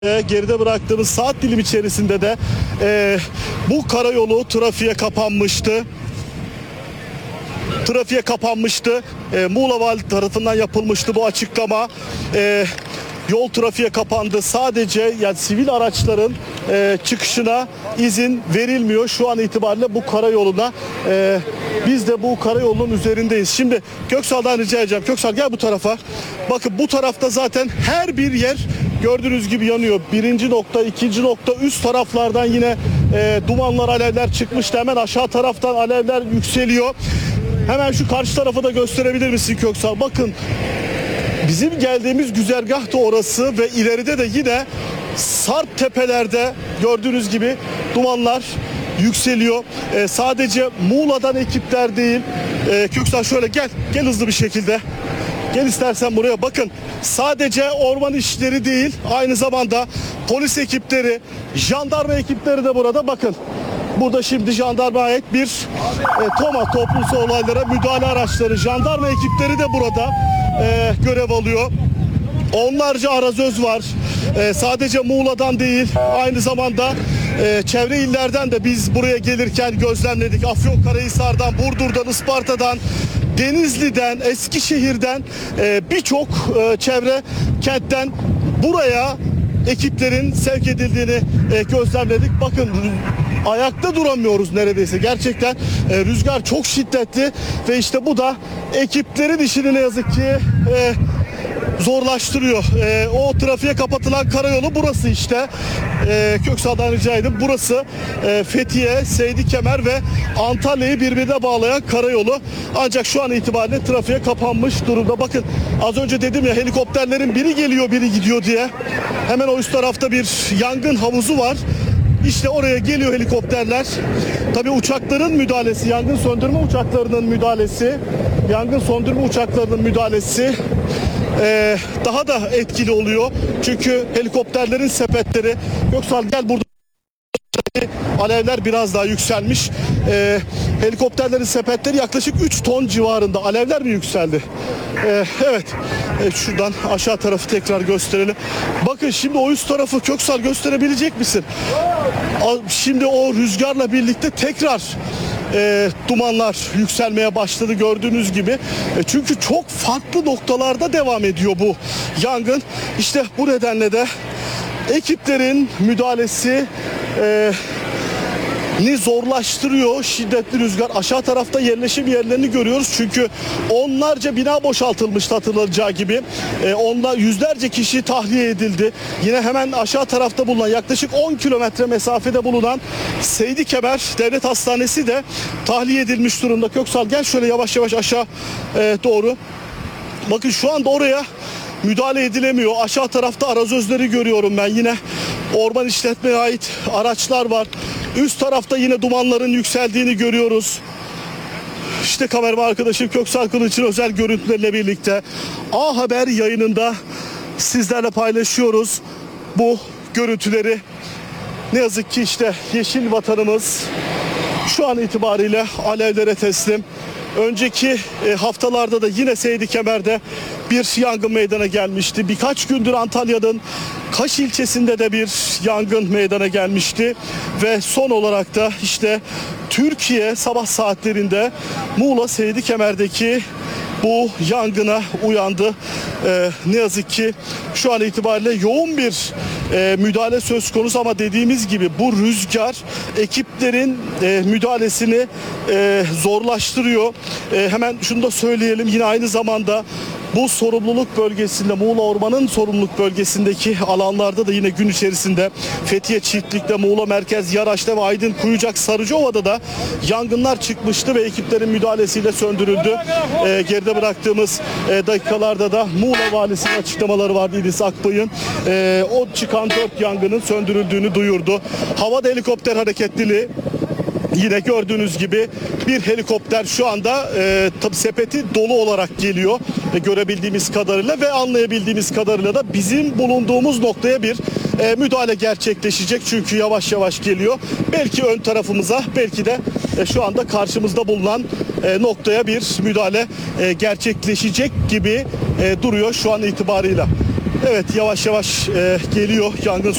Geride bıraktığımız saat dilimi içerisinde de bu karayolu trafiğe kapanmıştı. Muğla Vali tarafından yapılmıştı bu açıklama. Yol trafiğe kapandı. Sadece yani sivil araçların çıkışına izin verilmiyor. Şu an itibariyle bu karayoluna biz de bu karayolunun üzerindeyiz. Şimdi Köksal'dan rica edeceğim. Köksal gel bu tarafa. Bakın bu tarafta zaten her bir yer gördüğünüz gibi yanıyor. Birinci nokta, ikinci nokta, üst taraflardan yine dumanlar, alevler çıkmıştı. Hemen aşağı taraftan alevler yükseliyor. Hemen şu karşı tarafı da gösterebilir misin Köksal? Bakın bizim geldiğimiz güzergah da orası ve ileride de yine Sarp tepelerde gördüğünüz gibi dumanlar yükseliyor. Sadece Muğla'dan ekipler değil. Köksal şöyle gel hızlı bir şekilde. Gel istersen buraya. Bakın sadece orman işleri değil, aynı zamanda polis ekipleri, jandarma ekipleri de burada. Bakın burada şimdi jandarmaya ait bir TOMA, toplumsal olaylara müdahale araçları, jandarma ekipleri de burada görev alıyor. Onlarca arazöz var. Sadece Muğla'dan değil, aynı zamanda çevre illerden de biz buraya gelirken gözlemledik. Afyonkarahisar'dan, Burdur'dan, Isparta'dan, Denizli'den, Eskişehir'den birçok çevre kentten buraya ekiplerin sevk edildiğini gözlemledik. Bakın ayakta duramıyoruz neredeyse. Gerçekten rüzgar çok şiddetli ve işte bu da ekiplerin işini ne yazık ki zorlaştırıyor. O trafiğe kapatılan karayolu burası işte. Köksal'dan rica edeyim. Burası Fethiye, Seydikemer ve Antalya'yı birbirine bağlayan karayolu. Ancak şu an itibariyle trafiğe kapanmış durumda. Bakın az önce dedim ya, helikopterlerin biri geliyor biri gidiyor diye. Hemen o üst tarafta bir yangın havuzu var. İşte oraya geliyor helikopterler. Tabii uçakların müdahalesi, yangın söndürme uçaklarının müdahalesi daha da etkili oluyor. Çünkü helikopterlerin sepetleri, Göksal gel burada, alevler biraz daha yükselmiş. Helikopterlerin sepetleri yaklaşık 3 ton civarında. Alevler mi yükseldi? Evet. Şuradan aşağı tarafı tekrar gösterelim. Bakın şimdi o üst tarafı Köksal gösterebilecek misin? Şimdi o rüzgarla birlikte tekrar dumanlar yükselmeye başladı gördüğünüz gibi. Çünkü çok farklı noktalarda devam ediyor bu yangın. İşte bu nedenle de ekiplerin müdahalesi zorlaştırıyor şiddetli rüzgar. Aşağı tarafta yerleşim yerlerini görüyoruz. Çünkü onlarca bina boşaltılmıştı hatırlanacağı gibi. Yüzlerce kişi tahliye edildi. Yine hemen aşağı tarafta bulunan, yaklaşık 10 kilometre mesafede bulunan Seydikemer Devlet Hastanesi de tahliye edilmiş durumda. Köksal gel şöyle yavaş yavaş aşağı doğru. Bakın şu anda oraya müdahale edilemiyor. Aşağı tarafta arazözleri görüyorum ben. Yine orman işletmeye ait araçlar var. Üst tarafta yine dumanların yükseldiğini görüyoruz. İşte kameraman arkadaşım Köksal Kılıç'ın özel görüntüleriyle birlikte A Haber yayınında sizlerle paylaşıyoruz bu görüntüleri. Ne yazık ki işte yeşil vatanımız şu an itibariyle alevlere teslim. Önceki haftalarda da yine Seydikemer'de bir yangın meydana gelmişti. Birkaç gündür Antalya'nın Kaş ilçesinde de bir yangın meydana gelmişti. Ve son olarak da işte Türkiye sabah saatlerinde Muğla Seydikemer'deki bu yangına uyandı. Ne yazık ki şu an itibariyle yoğun bir müdahale söz konusu ama dediğimiz gibi bu rüzgar ekiplerin müdahalesini zorlaştırıyor. Hemen şunu da söyleyelim, yine aynı zamanda bu sorumluluk bölgesinde, Muğla Orman'ın sorumluluk bölgesindeki alanlarda da yine gün içerisinde Fethiye Çiftlik'te, Muğla Merkez, Yaraç'ta ve Aydın Kuyucak Sarıcıova'da da yangınlar çıkmıştı ve ekiplerin müdahalesiyle söndürüldü. Geride bıraktığımız dakikalarda da Muğla Valisi'nin açıklamaları vardı, İdris Akbay'ın. O çıkan 4 yangının söndürüldüğünü duyurdu. Havada helikopter hareketliliği. Yine gördüğünüz gibi bir helikopter şu anda tabii sepeti dolu olarak geliyor görebildiğimiz kadarıyla ve anlayabildiğimiz kadarıyla da bizim bulunduğumuz noktaya bir müdahale gerçekleşecek. Çünkü yavaş yavaş geliyor. Belki ön tarafımıza, belki de şu anda karşımızda bulunan noktaya bir müdahale gerçekleşecek gibi duruyor şu an itibarıyla. Evet, yavaş yavaş geliyor yangın